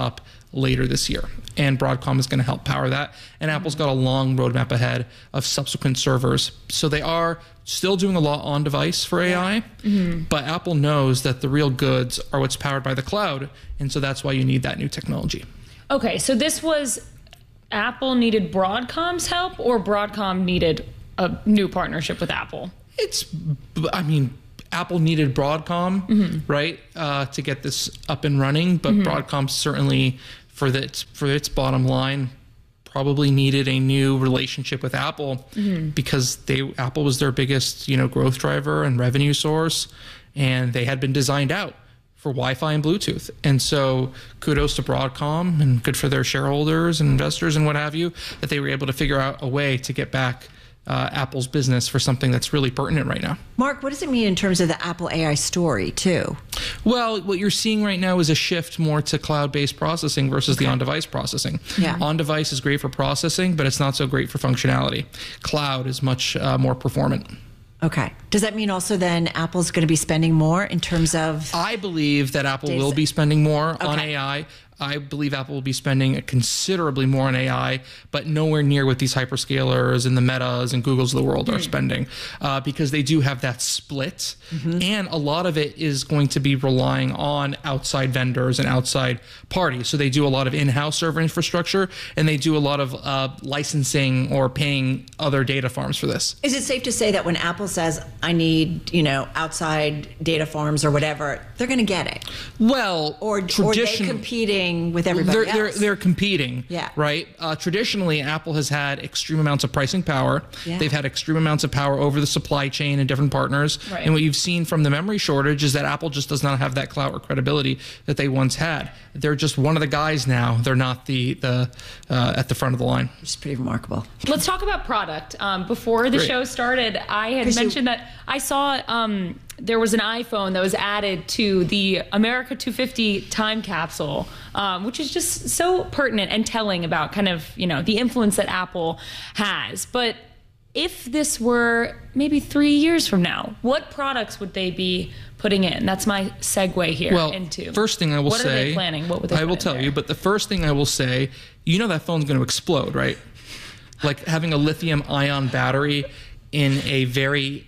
later this year. And Broadcom is going to help power that. And Apple's got a long roadmap ahead of subsequent servers. So they are still doing a lot on device for A I, mm-hmm. but Apple knows that the real goods are what's powered by the cloud. And so that's why you need that new technology. Okay, so this was Apple needed Broadcom's help, or Broadcom needed a new partnership with Apple? It's, I mean, Apple needed Broadcom, mm-hmm. right, uh, to get this up and running, but mm-hmm. Broadcom certainly, for its for its bottom line, probably needed a new relationship with Apple mm-hmm. because they Apple was their biggest, you know, growth driver and revenue source, and they had been designed out for Wi-Fi and Bluetooth. And so kudos to Broadcom, and good for their shareholders and investors and what have you, that they were able to figure out a way to get back uh, Apple's business for something that's really pertinent right now. Mark, what does it mean in terms of the Apple A I story too? Well, what you're seeing right now is a shift more to cloud-based processing versus okay. the on-device processing. Yeah. On-device is great for processing, but it's not so great for functionality. Cloud is much uh, more performant. Okay. Does that mean also then Apple's going to be spending more in terms of... I believe that Apple data? will be spending more Okay. on A I. I believe Apple will be spending considerably more on A I, but nowhere near what these hyperscalers and the Metas and Googles of the world mm. are spending, uh, because they do have that split. Mm-hmm. And a lot of it is going to be relying on outside vendors and outside parties. So they do a lot of in-house server infrastructure, and they do a lot of uh, licensing or paying other data farms for this. Is it safe to say that when Apple says, I need, you know, outside data farms or whatever, they're going to get it? Well, or, tradition- or they competing with everybody they're, else? They're, they're competing, yeah. right? Uh, traditionally, Apple has had extreme amounts of pricing power. Yeah. They've had extreme amounts of power over the supply chain and different partners. Right. And what you've seen from the memory shortage is that Apple just does not have that clout or credibility that they once had. They're just one of the guys now. They're not the, the uh, at the front of the line. It's pretty remarkable. Let's talk about product. Um, before the Great. show started, I had mentioned you- that I saw um, there was an iPhone that was added to the America two fifty time capsule, um, which is just so pertinent and telling about kind of, you know, the influence that Apple has. But if this were maybe three years from now, what products would they be putting in? That's my segue here well, into. First thing I will what say. What are they planning? What would they I will put in tell there? you, but the first thing I will say, you know that phone's going to explode, right? Like having a lithium ion battery in a very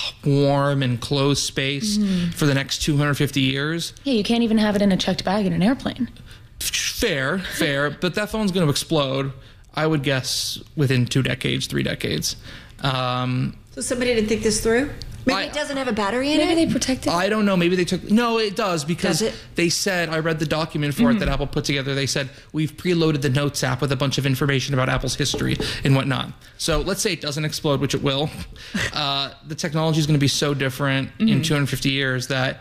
warm and closed space mm. for the next two hundred fifty years. Yeah, you can't even have it in a checked bag in an airplane. Fair, fair, but that phone's going to explode, I would guess, within two decades, three decades. Um, so somebody didn't think this through? Maybe I, it doesn't have a battery in maybe it? Maybe they protected it? I don't know. Maybe they took... No, it does, because does it? they said... I read the document for mm-hmm. it that Apple put together. They said, we've preloaded the Notes app with a bunch of information about Apple's history and whatnot. So let's say it doesn't explode, which it will. Uh, the technology is going to be so different mm-hmm. in two hundred fifty years that...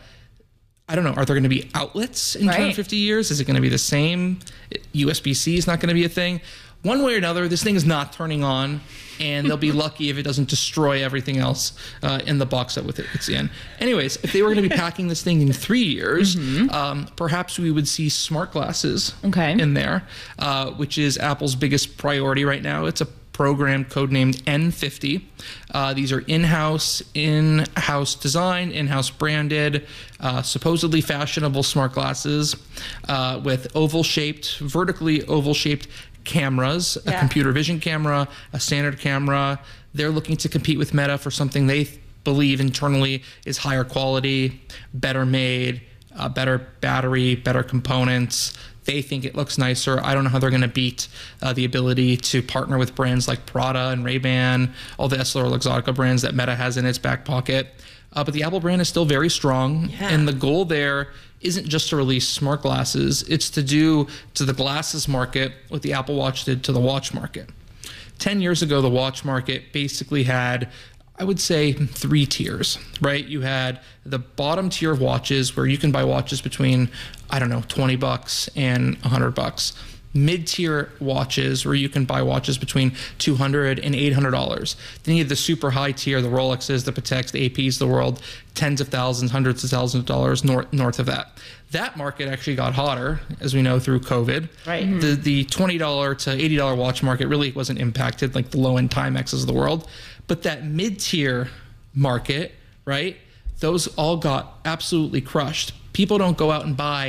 I don't know. Are there going to be outlets in right. two hundred fifty years? Is it going to be the same? U S B C is not going to be a thing. One way or another, this thing is not turning on, and they'll be lucky if it doesn't destroy everything else uh, in the box that with it it's in. Anyways, if they were going to be packing this thing in three years, mm-hmm. um, perhaps we would see smart glasses okay. in there, uh, which is Apple's biggest priority right now. It's a program codenamed N fifty. Uh, these are in-house, in-house designed, in-house branded, uh, supposedly fashionable smart glasses uh, with oval-shaped, vertically oval-shaped cameras, yeah. a computer vision camera, a standard camera. They're looking to compete with Meta for something they th- believe internally is higher quality, better made, uh, better battery, better components. They think it looks nicer. I don't know how they're going to beat uh, the ability to partner with brands like Prada and Ray-Ban, all the EssilorLuxottica brands that Meta has in its back pocket. Uh, but the Apple brand is still very strong. Yeah. And the goal there isn't just to release smart glasses. It's to do to the glasses market what the Apple Watch did to the watch market. Ten years ago, the watch market basically had, I would say, three tiers, right? You had the bottom tier of watches where you can buy watches between, I don't know, twenty bucks and one hundred bucks. Mid-tier watches where you can buy watches between two hundred and eight hundred dollars. Then you have the super high tier, the Rolexes, the Pateks, the A Ps of the world, tens of thousands, hundreds of thousands of dollars north, north of that. That market actually got hotter, as we know, through COVID. Right. Mm-hmm. The the twenty dollars to eighty dollars watch market really wasn't impacted like the low-end Timexes of the world. But that mid-tier market, right, those all got absolutely crushed. People don't go out and buy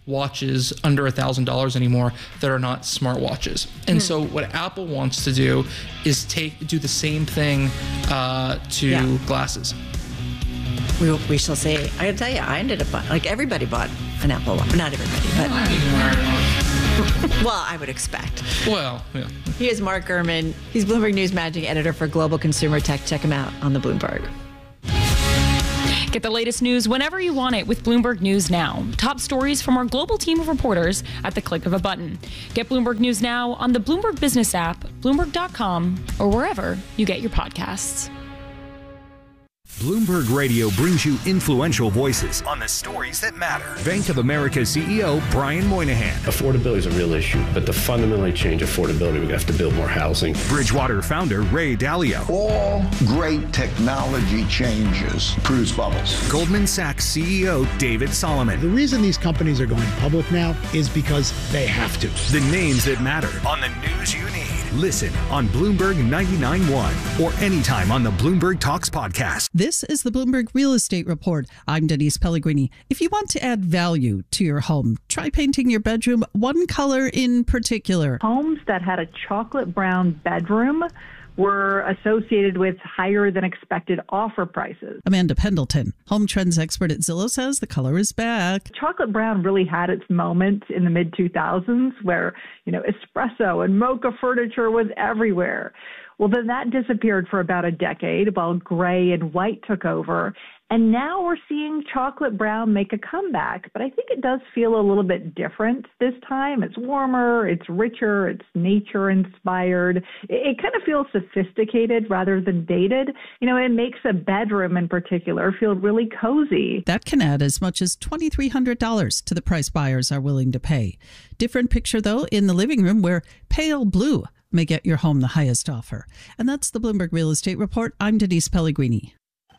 watches under a thousand dollars anymore that are not smartwatches. And mm. so what Apple wants to do is take do the same thing uh, to yeah. glasses. We, we shall see. I gotta tell you, I ended up buying, like everybody bought an Apple Watch. Not everybody, but well, I would expect. Well, yeah. He is Mark Gurman. He's Bloomberg News Managing Editor for Global Consumer Tech. Check him out on the Bloomberg. Get the latest news whenever you want it with Bloomberg News Now. Top stories from our global team of reporters at the click of a button. Get Bloomberg News Now on the Bloomberg Business app, Bloomberg dot com, or wherever you get your podcasts. Bloomberg Radio brings you influential voices on the stories that matter. Bank of America C E O Brian Moynihan. Affordability is a real issue, but to fundamentally change affordability, we have to build more housing. Bridgewater founder Ray Dalio. All great technology changes produce bubbles. Goldman Sachs C E O David Solomon. The reason these companies are going public now is because they have to. The names that matter on the news you need. Listen on Bloomberg ninety-nine point one or anytime on the Bloomberg Talks podcast. This is the Bloomberg Real Estate Report. I'm Denise Pellegrini. If you want to add value to your home, try painting your bedroom one color in particular. Homes that had a chocolate brown bedroom were associated with higher than expected offer prices. Amanda Pendleton, home trends expert at Zillow, says the color is back. Chocolate brown really had its moment in the mid two thousands where, you know, espresso and mocha furniture was everywhere. Well, then that disappeared for about a decade while gray and white took over. And now we're seeing chocolate brown make a comeback. But I think it does feel a little bit different this time. It's warmer, it's richer, it's nature inspired. It, it kind of feels sophisticated rather than dated. You know, it makes a bedroom in particular feel really cozy. That can add as much as two thousand three hundred dollars to the price buyers are willing to pay. Different picture, though, in the living room where pale blue may get your home the highest offer. And that's the Bloomberg Real Estate Report. I'm Denise Pellegrini.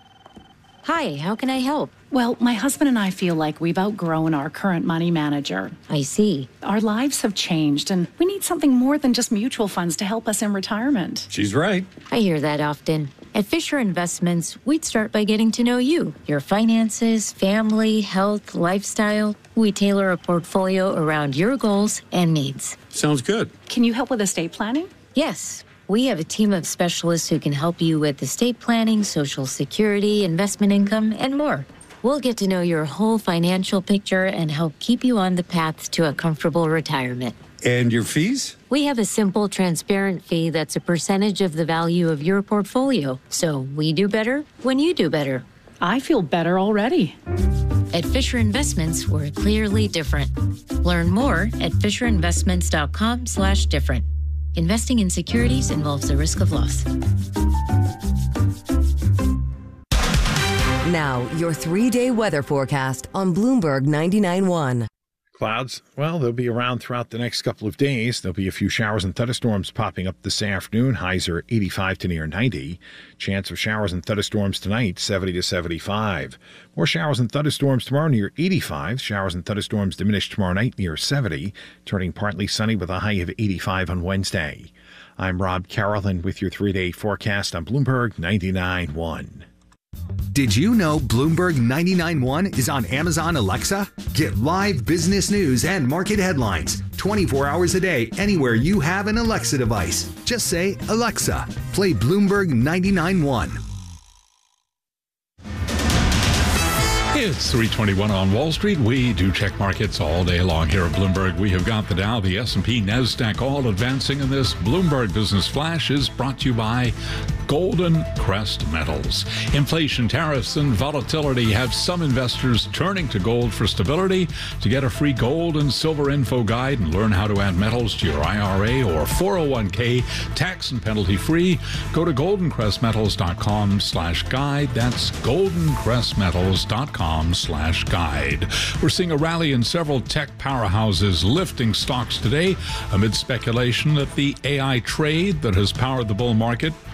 Hi, how can I help? Well, my husband and I feel like we've outgrown our current money manager. I see. Our lives have changed, and we need something more than just mutual funds to help us in retirement. She's right. I hear that often. At Fisher Investments, we'd start by getting to know you, your finances, family, health, lifestyle. We tailor a portfolio around your goals and needs. Sounds good. Can you help with estate planning? Yes. We have a team of specialists who can help you with estate planning, Social Security, investment income, and more. We'll get to know your whole financial picture and help keep you on the path to a comfortable retirement. And your fees? We have a simple, transparent fee that's a percentage of the value of your portfolio. So we do better when you do better. I feel better already. At Fisher Investments, we're clearly different. Learn more at FisherInvestments.com slash different. Investing in securities involves the risk of loss. Now, your three-day weather forecast on Bloomberg ninety-nine point one. Clouds, well, they'll be around throughout the next couple of days. There'll be a few showers and thunderstorms popping up this afternoon. Highs are eighty-five to near ninety. Chance of showers and thunderstorms tonight, seventy to seventy-five. More showers and thunderstorms tomorrow near eighty-five. Showers and thunderstorms diminish tomorrow night near seventy. Turning partly sunny with a high of eighty-five on Wednesday. I'm Rob Carolyn with your three-day forecast on Bloomberg ninety-nine point one. Did you know Bloomberg ninety-nine point one is on Amazon Alexa? Get live business news and market headlines twenty-four hours a day anywhere you have an Alexa device. Just say, Alexa, play Bloomberg ninety-nine point one. It's three twenty-one on Wall Street. We do check markets all day long here at Bloomberg. We have got the Dow, the S and P, NASDAQ all advancing, and this Bloomberg Business Flash is brought to you by Golden Crest Metals. Inflation, tariffs, and volatility have some investors turning to gold for stability. To get a free gold and silver info guide and learn how to add metals to your I R A or four oh one k tax and penalty free, go to goldencrestmetals.com slash guide. That's goldencrestmetals.com slash guide. We're seeing a rally in several tech powerhouses lifting stocks today amid speculation that the A I trade that has powered the bull market does have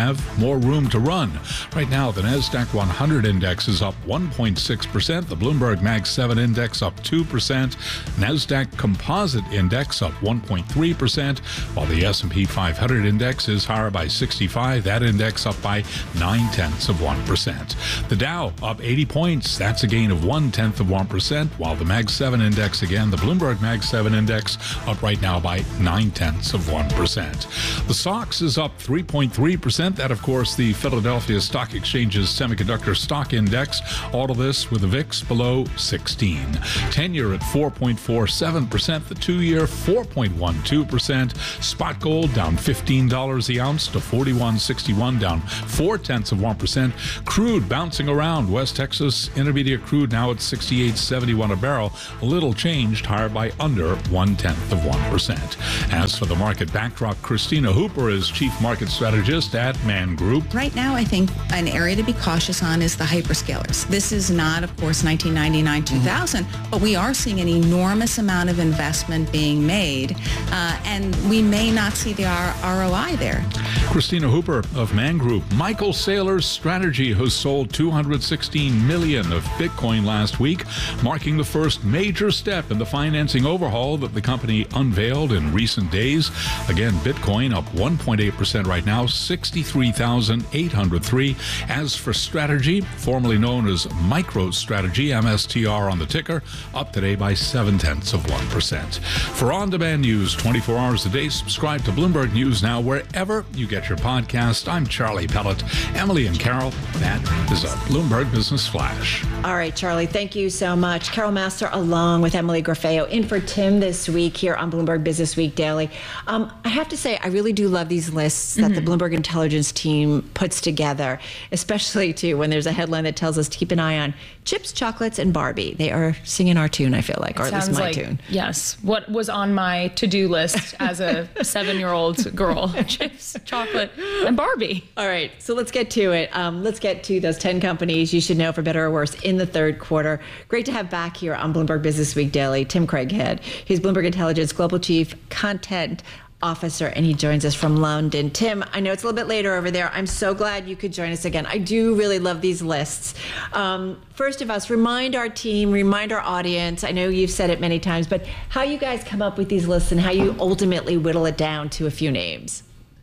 have more room to run. Right now, the NASDAQ one hundred index is up one point six percent. The Bloomberg Mag seven index up two percent. NASDAQ Composite Index up one point three percent, while the S and P five hundred index is higher by sixty-five. That index up by nine tenths of one percent. The Dow up eighty points. That's a gain of one tenth of one percent, while the Mag seven index, again, the Bloomberg Mag seven index, up right now by nine tenths of one percent. The S O X is up three point three percent. That, of course, the Philadelphia Stock Exchange's Semiconductor Stock Index. All of this with the V I X below sixteen. ten-year at four point four seven percent. The two-year four point one two percent. Spot gold down fifteen dollars the ounce to forty-one sixty-one, down four tenths of one percent. Crude bouncing around. West Texas Intermediate crude now at sixty-eight seventy-one a barrel. A little changed, higher by under one tenth of one percent. As for the market backdrop, Christina Hooper is Chief Market Strategist at Man Group. Right now, I think an area to be cautious on is the hyperscalers. This is not, of course, nineteen ninety-nine, two thousand, mm-hmm. but we are seeing an enormous amount of investment being made, uh, and we may not see the R- ROI there. Christina Hooper of Man Group. Michael Saylor's strategy has sold two hundred sixteen million of Bitcoin last week, marking the first major step in the financing overhaul that the company unveiled in recent days. Again, Bitcoin up one point eight percent right now, sixty-three thousand eight hundred three. As for Strategy, formerly known as MicroStrategy, M S T R on the ticker, up today by seven tenths of one percent. For on-demand news twenty-four hours a day, subscribe to Bloomberg News Now wherever you get your podcast. I'm Charlie Pellet. Emily and Carol, that is a Bloomberg Business Flash. All right, Charlie, thank you so much. Carol Master along with Emily Grafeo in for Tim this week here on Bloomberg Business Week Daily. Um, I have to say, I really do love these lists that mm-hmm. the Bloomberg Intelligence team puts together, especially, too, when there's a headline that tells us to keep an eye on chips, chocolates, and Barbie. They are singing our tune, I feel like, it or at least my like, tune. Yes. What was on my to-do list as a seven-year-old girl? Chips, chocolate, and Barbie. All right, so let's get to it. Um, let's get to those ten companies you should know for better or worse in the third quarter. Great to have back here on Bloomberg Business Week Daily, Tim Craighead. He's Bloomberg Intelligence Global Chief Content Officer, and he joins us from London. Tim, I know it's a little bit later over there. I'm so glad you could join us again. I do really love these lists. Um, first of us, remind our team, remind our audience, I know you've said it many times, but how you guys come up with these lists and how you ultimately whittle it down to a few names.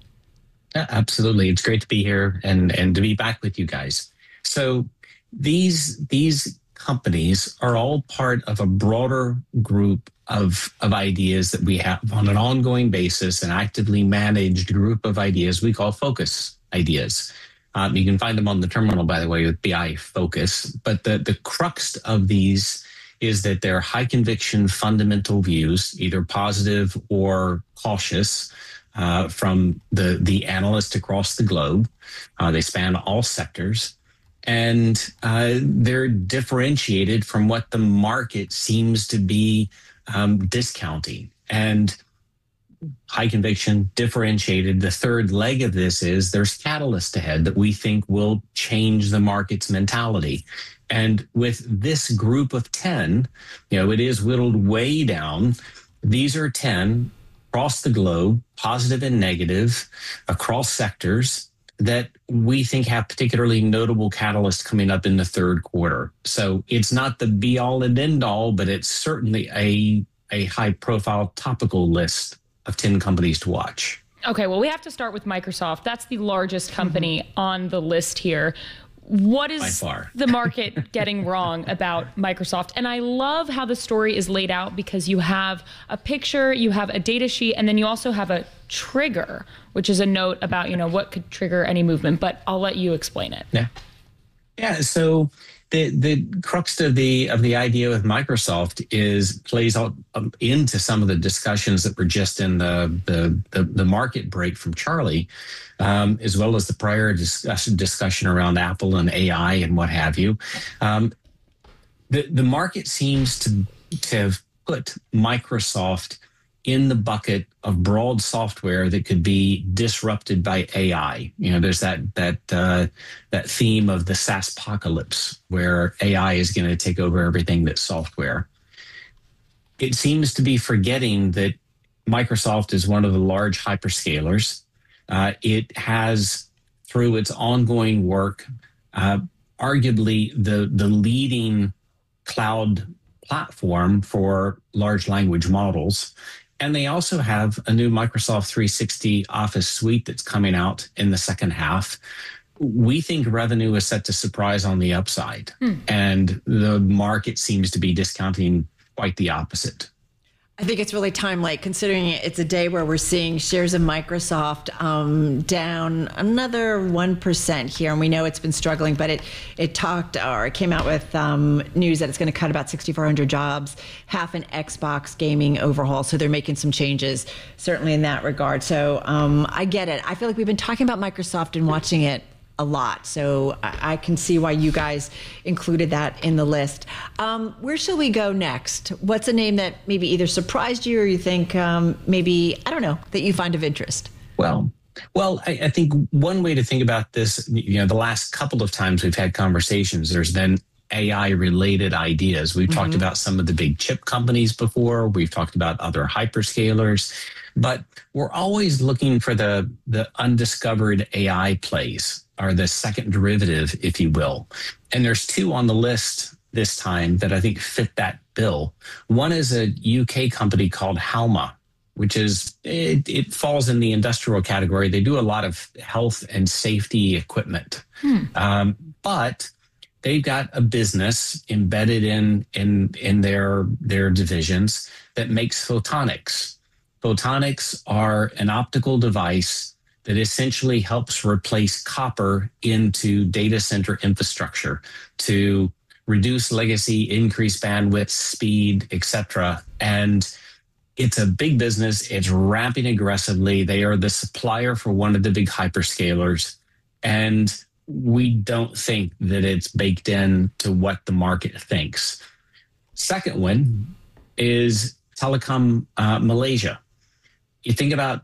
Yeah, absolutely. It's great to be here and, and to be back with you guys. So these these companies are all part of a broader group of, of ideas that we have on an ongoing basis, an actively managed group of ideas we call focus ideas. Um, you can find them on the terminal, by the way, with B I Focus. But the, the crux of these is that they're high conviction fundamental views, either positive or cautious, uh, from the, the analysts across the globe. Uh, they span all sectors. And uh, they're differentiated from what the market seems to be um, discounting. And high conviction, differentiated. The third leg of this is there's catalyst ahead that we think will change the market's mentality. And with this group of ten, you know, it is whittled way down. These are ten across the globe, positive and negative, across sectors, that we think have particularly notable catalysts coming up in the third quarter. So it's not the be all and end all, but it's certainly a, a high profile topical list of ten companies to watch. Okay, well, we have to start with Microsoft. That's the largest company mm-hmm. on the list here. What is the market getting wrong about Microsoft? And I love how the story is laid out because you have a picture, you have a data sheet, and then you also have a trigger, which is a note about, you know, what could trigger any movement. But I'll let you explain it. Yeah. Yeah. So the the crux of the of the idea with Microsoft is plays out um, into some of the discussions that were just in the the the, the market break from Charlie, um, as well as the prior discussion discussion around Apple and A I and what have you. Um, the the market seems to to have put Microsoft in the bucket of broad software that could be disrupted by A I. You know, there's that that uh, that theme of the SaaSpocalypse, where A I is going to take over everything that's software. It seems to be forgetting that Microsoft is one of the large hyperscalers. Uh, it has through its ongoing work, uh, arguably the the leading cloud platform for large language models. And they also have a new Microsoft three sixty Office suite that's coming out in the second half. We think revenue is set to surprise on the upside, hmm. and the market seems to be discounting quite the opposite. I think it's really timely, considering it's a day where we're seeing shares of Microsoft um, down another one percent here. And we know it's been struggling, but it it talked or it came out with um, news that it's going to cut about six thousand four hundred jobs, half an Xbox gaming overhaul. So they're making some changes, certainly in that regard. So um, I get it. I feel like we've been talking about Microsoft and watching it a lot. So I, I can see why you guys included that in the list. Um, where shall we go next? What's a name that maybe either surprised you or you think um, maybe, I don't know, that you find of interest? Well, well, I, I think one way to think about this, you know, the last couple of times we've had conversations, there's been A I related ideas. We've mm-hmm. talked about some of the big chip companies before. We've talked about other hyperscalers, but we're always looking for the, the undiscovered A I plays, or the second derivative, if you will. And there's two on the list this time that I think fit that bill. One is a U K company called Halma, which is, it, it falls in the industrial category. They do a lot of health and safety equipment. Hmm. Um, but they've got a business embedded in, in, in their, their divisions that makes photonics. Photonics are an optical device that essentially helps replace copper into data center infrastructure to reduce legacy, increase bandwidth, speed, et cetera. And it's a big business. It's ramping aggressively. They are the supplier for one of the big hyperscalers. And we don't think that it's baked in to what the market thinks. Second one is Telecom uh, Malaysia. You think about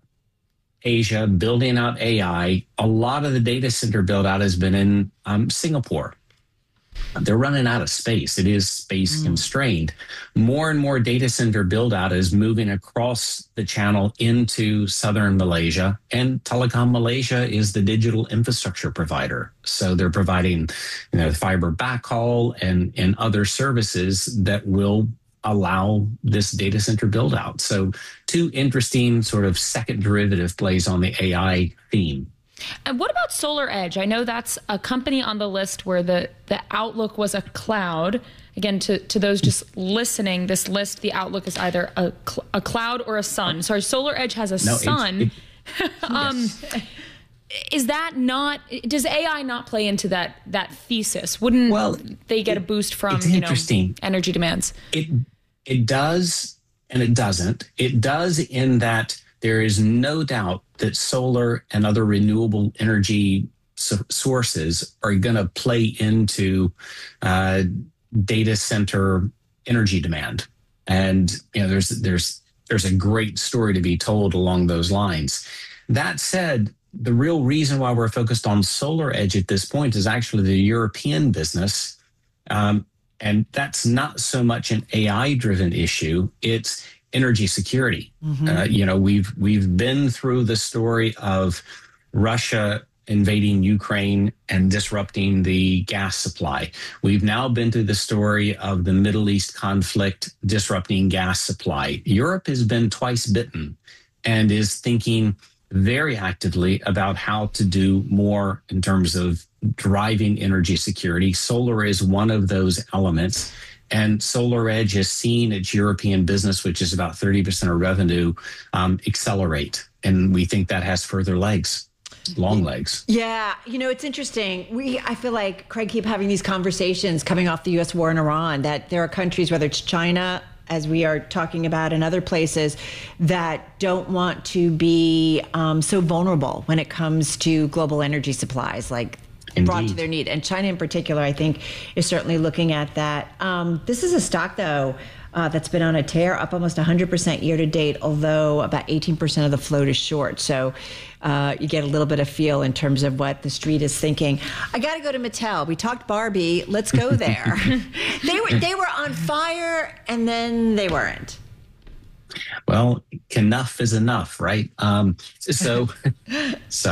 Asia building out A I, a lot of the data center build out has been in um, Singapore. They're running out of space. It is space mm. constrained. More and more data center build out is moving across the channel into southern Malaysia, and Telecom Malaysia is the digital infrastructure provider. So they're providing, you know, fiber backhaul and, and other services that will allow this data center build out. So two interesting sort of second derivative plays on the A I theme. And what about SolarEdge? I know that's a company on the list where the, the outlook was a cloud. Again, to, to those just listening, this list, the outlook is either a, cl- a cloud or a sun. Sorry, SolarEdge has a no, sun. It, it, um, yes. Is that not, does A I not play into that that thesis? Wouldn't well, they get it, a boost from you know, energy demands? It it does and it doesn't. It does in that there is no doubt that solar and other renewable energy so- sources are going to play into uh, data center energy demand. And you know, there's there's there's a great story to be told along those lines. That said, the real reason why we're focused on SolarEdge at this point is actually the European business. Um, and that's not so much an A I-driven issue. It's energy security. Mm-hmm. Uh, you know, we've we've been through the story of Russia invading Ukraine and disrupting the gas supply. We've now been through the story of the Middle East conflict disrupting gas supply. Europe has been twice bitten and is thinking very actively about how to do more in terms of driving energy security. Solar is one of those elements. And SolarEdge has seen its European business, which is about thirty percent of revenue, um, accelerate. And we think that has further legs, long legs. Yeah. You know, it's interesting. We, I feel like, Craig, keep having these conversations coming off the U S war in Iran, that there are countries, whether it's China, as we are talking about, in other places, that don't want to be um, so vulnerable when it comes to global energy supplies, like Indeed. Brought to their need. And China in particular, I think, is certainly looking at that. Um, this is a stock, though, uh, that's been on a tear, up almost one hundred percent year to date, although about eighteen percent of the float is short. So uh, you get a little bit of feel in terms of what the street is thinking. I got to go to Mattel. We talked Barbie. Let's go there. they were they were on fire, and then they weren't. Well, enough is enough, right? Um, so, sorry.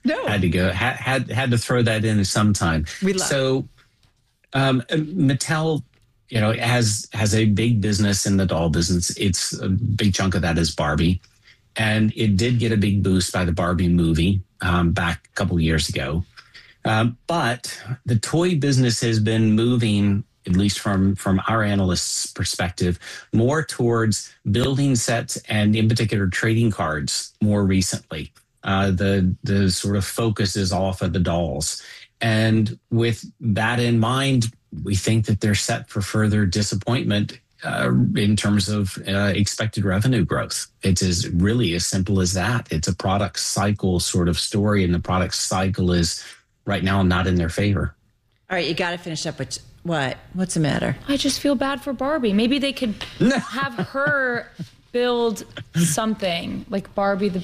No. Had to go, had, had, had to throw that in sometime. We love so um, Mattel, you know, has, has a big business in the doll business. It's a big chunk of that is Barbie. And it did get a big boost by the Barbie movie um, back a couple years ago. Um, but the toy business has been moving, at least from, from our analysts' perspective, more towards building sets and in particular trading cards more recently. Uh, the, the sort of focus is off of the dolls. And with that in mind, we think that they're set for further disappointment uh, in terms of uh, expected revenue growth. It's as really as simple as that. It's a product cycle sort of story, and the product cycle is right now not in their favor. All right, you got to finish up with what? What's the matter? I just feel bad for Barbie. Maybe they could have her build something like Barbie the